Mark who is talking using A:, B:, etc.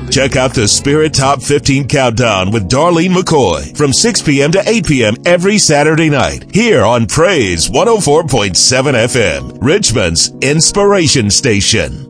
A: Check out the Spirit Top 15 Countdown with Darlene McCoy from 6 p.m. to 8 p.m. every Saturday night here on Praise 104.7 FM, Richmond's inspiration station.